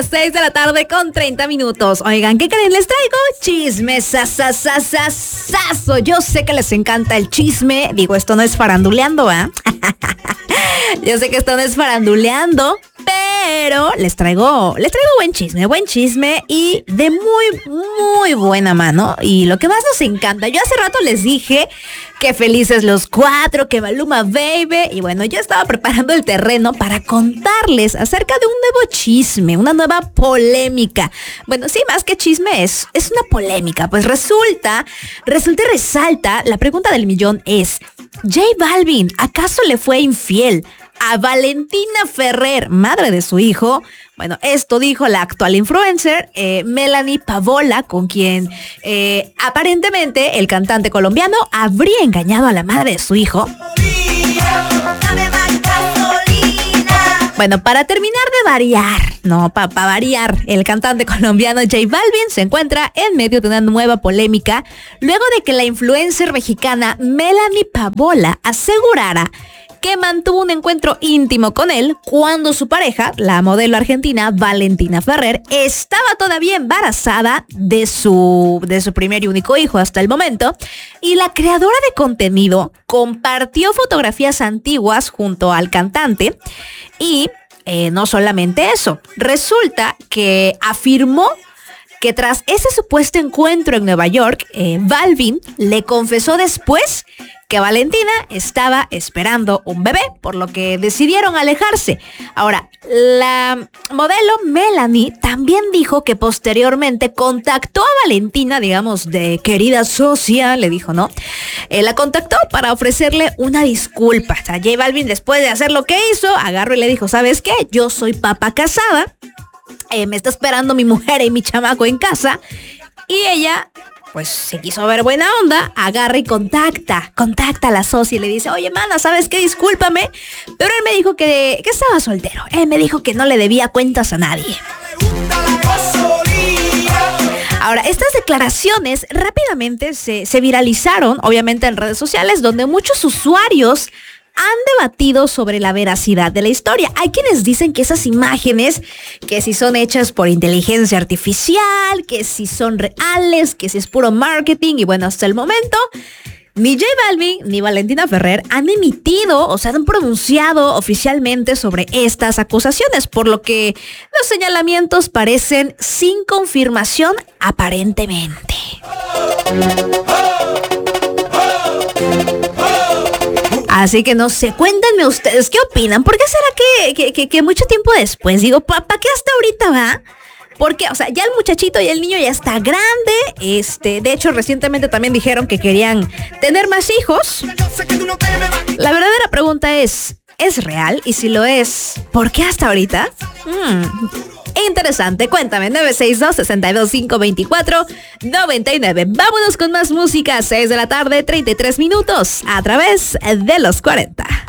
las 6 de la tarde con 30 minutos. Oigan, ¿qué creen? Les traigo chisme sasasasasazo. Yo sé que les encanta el chisme. Digo, esto no es faranduleando, ¿ah? Yo sé que esto no es faranduleando, pero les traigo buen chisme y de muy buena mano. Y lo que más nos encanta, yo hace rato les dije que felices los cuatro, que Maluma Baby. Y bueno, yo estaba preparando el terreno para contarles acerca de un nuevo chisme, una nueva polémica. Bueno, sí, más que chisme es una polémica. Pues resulta y resalta, la pregunta del millón es: J Balvin, ¿acaso le fue infiel a Valentina Ferrer, madre de su hijo? Bueno, esto dijo la actual influencer Melanie Pavola, con quien aparentemente el cantante colombiano habría engañado a la madre de su hijo. Bueno, para terminar de variar, para variar, el cantante colombiano J Balvin se encuentra en medio de una nueva polémica luego de que la influencer mexicana Melanie Pavola asegurara que mantuvo un encuentro íntimo con él cuando su pareja, la modelo argentina Valentina Ferrer, estaba todavía embarazada de su primer y único hijo hasta el momento, y la creadora de contenido compartió fotografías antiguas junto al cantante. Y no solamente eso, resulta que afirmó que tras ese supuesto encuentro en Nueva York, Balvin le confesó después que Valentina estaba esperando un bebé, por lo que decidieron alejarse. Ahora, la modelo Melanie también dijo que posteriormente contactó a Valentina, digamos, de querida socia, le dijo, ¿no? La contactó para ofrecerle una disculpa. O sea, J Balvin, después de hacer lo que hizo, agarró y le dijo, ¿sabes qué? Yo soy papá casada, me está esperando mi mujer y mi chamaco en casa. Y ella, pues se quiso ver buena onda, agarra y contacta a la socia y le dice, oye, mana, ¿sabes qué? Discúlpame, pero él me dijo que estaba soltero. Él me dijo que no le debía cuentas a nadie. Ahora, estas declaraciones rápidamente se viralizaron, obviamente en redes sociales, donde muchos usuarios han debatido sobre la veracidad de la historia. Hay quienes dicen que esas imágenes, que si son hechas por inteligencia artificial, que si son reales, que si es puro marketing. Y bueno, hasta el momento, ni J Balvin ni Valentina Ferrer han emitido o se han pronunciado oficialmente sobre estas acusaciones, por lo que los señalamientos parecen sin confirmación aparentemente. Así que no sé, cuéntenme ustedes, ¿qué opinan? ¿Por qué será que mucho tiempo después, digo, ¿para qué hasta ahorita va? Porque, o sea, ya el muchachito y el niño ya está grande. De hecho, recientemente también dijeron que querían tener más hijos. La verdadera pregunta ¿es real? Y si lo es, ¿por qué hasta ahorita? Interesante, cuéntame, 962-625-2499. Vámonos con más música, 6 de la tarde, 33 minutos, a través de los 40.